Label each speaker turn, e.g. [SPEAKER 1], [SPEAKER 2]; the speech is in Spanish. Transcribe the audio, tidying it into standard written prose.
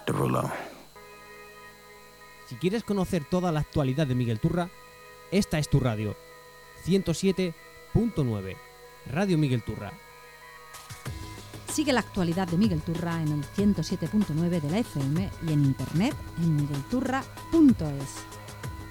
[SPEAKER 1] Derulo.
[SPEAKER 2] Si quieres conocer toda la actualidad de Miguel Turra, esta es tu radio. 107.9 Radio Miguel Turra.
[SPEAKER 3] Sigue la actualidad de Miguel Turra en el 107.9 de la FM y en internet en miguelturra.es.